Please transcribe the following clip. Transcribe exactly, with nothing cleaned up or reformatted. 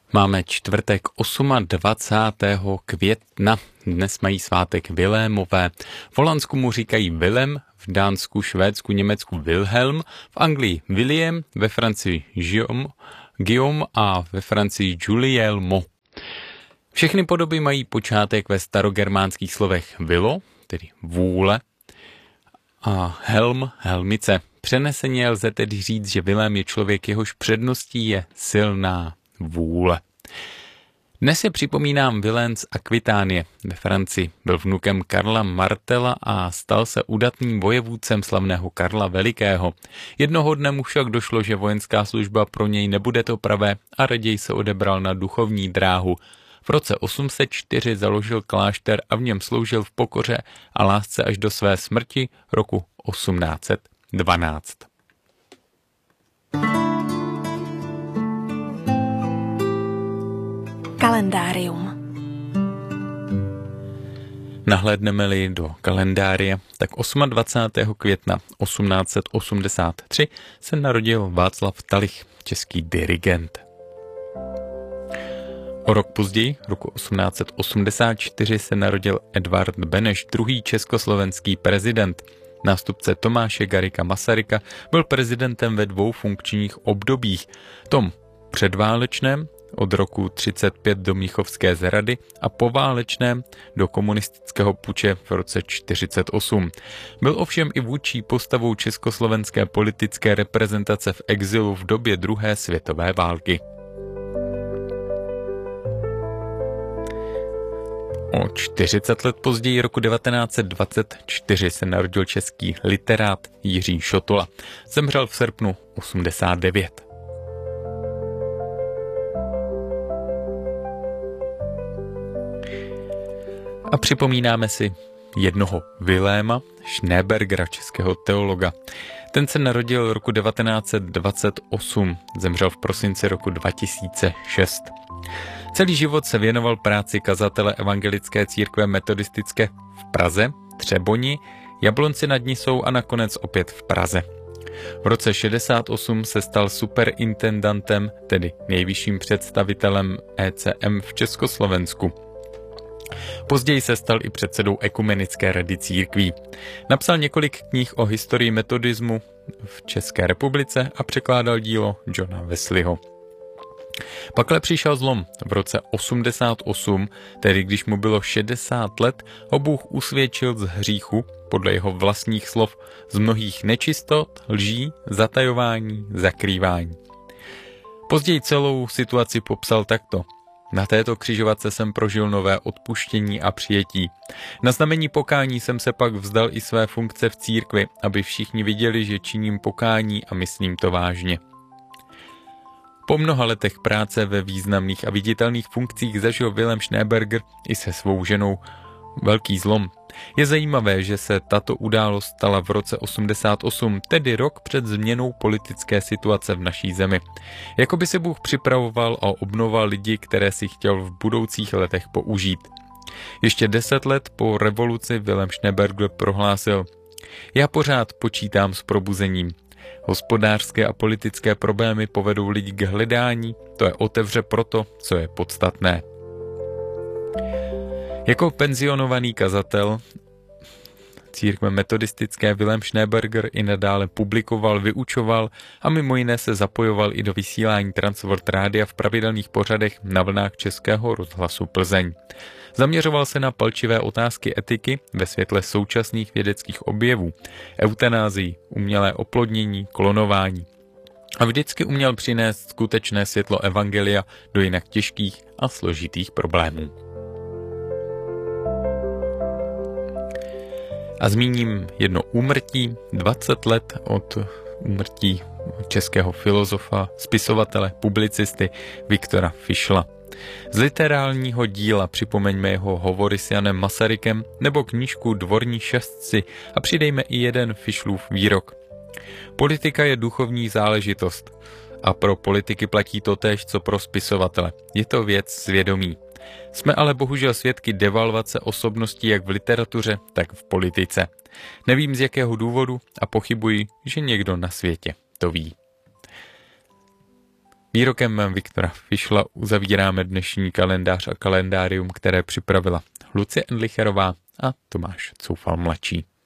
Máme čtvrtek dvacátého osmého května. Dnes mají svátek Vilémové. V Holandsku mu říkají Willem, v Dánsku, Švédsku, Německu Wilhelm, v Anglii William, ve Francii Guillaume, Guillaume a ve Francii Guglielmo. Všechny podoby mají počátek ve starogermánských slovech vilo, tedy vůle, a helm, helmice. Přeneseně lze tedy říct, že Vilém je člověk, jehož předností je silná vůle. Dnes si připomínám Vilém z Akvitánie ve Francii. Byl vnukem Karla Martela a stal se udatným vojevůdcem slavného Karla Velikého. Jednoho dne mu však došlo, že vojenská služba pro něj nebude to pravé a raději se odebral na duchovní dráhu. V roce osm set čtyři založil klášter a v něm sloužil v pokoře a lásce až do své smrti roku osmnáct set dvanáct. Kalendárium. Nahlédneme-li do kalendária, tak dvacátého osmého května osmnáct set osmdesát tři se narodil Václav Talich, český dirigent. O rok později, roku osmnáct set osmdesát čtyři, se narodil Edvard Beneš, druhý československý prezident. Nástupce Tomáše Garrigua Masaryka byl prezidentem ve dvou funkčních obdobích. Tom předválečném od roku třicet pět do Mnichovské zrady a poválečném do komunistického puče v roce čtyřicet osm. Byl ovšem i vůdčí postavou československé politické reprezentace v exilu v době druhé světové války. O čtyřicet let později, roku devatenáct set dvacet čtyři, se narodil český literát Jiří Šotola. Zemřel v srpnu osmdesát devět. A připomínáme si jednoho Viléma Schneebergera, českého teologa. Ten se narodil roku devatenáct set dvacet osm, zemřel v prosinci roku dva tisíce šest. Celý život se věnoval práci kazatele evangelické církve metodistické v Praze, Třeboni, Jablonci nad Nisou a nakonec opět v Praze. V roce šedesát osm se stal superintendantem, tedy nejvyšším představitelem E C M v Československu. Později se stal i předsedou Ekumenické rady církví. Napsal několik knih o historii metodismu v České republice a překládal dílo Johna Wesleyho. Pakle přišel zlom. V roce osmdesát osm, tedy když mu bylo šedesát let, ho Bůh usvědčil z hříchu, podle jeho vlastních slov, z mnohých nečistot, lží, zatajování, zakrývání. Později celou situaci popsal takto. Na této křižovatce jsem prožil nové odpuštění a přijetí. Na znamení pokání jsem se pak vzdal i své funkce v církvi, aby všichni viděli, že činím pokání a myslím to vážně. Po mnoha letech práce ve významných a viditelných funkcích zažil Vilém Schneeberger i se svou ženou velký zlom. Je zajímavé, že se tato událost stala v roce osmdesát osm, tedy rok před změnou politické situace v naší zemi. Jakoby se Bůh připravoval a obnoval lidi, které si chtěl v budoucích letech použít. Ještě deset let po revoluci Vilém Schneeberger prohlásil: Já pořád počítám s probuzením. Hospodářské a politické problémy povedou lidi k hledání, to je otevře proto, co je podstatné. Jako penzionovaný kazatel církve metodistické Vilém Schneeberger i nadále publikoval, vyučoval a mimo jiné se zapojoval i do vysílání Transworld Rádia v pravidelných pořadech na vlnách Českého rozhlasu Plzeň. Zaměřoval se na palčivé otázky etiky ve světle současných vědeckých objevů, eutanázii, umělé oplodnění, klonování. A vždycky uměl přinést skutečné světlo evangelia do jinak těžkých a složitých problémů. A zmíním jedno úmrtí, dvacet let od úmrtí českého filozofa, spisovatele, publicisty Viktora Fischla. Z literárního díla připomeňme jeho hovory s Janem Masarykem nebo knížku Dvorní šestci a přidejme i jeden Fischlův výrok. Politika je duchovní záležitost a pro politiky platí totéž, co pro spisovatele. Je to věc svědomí. Jsme ale bohužel svědky devalvace osobností jak v literatuře, tak v politice. Nevím z jakého důvodu a pochybuji, že někdo na světě to ví. Výrokem Viktora Fischla uzavíráme dnešní kalendář a kalendárium, které připravila Lucie Endlicherová a Tomáš Coufal mladší.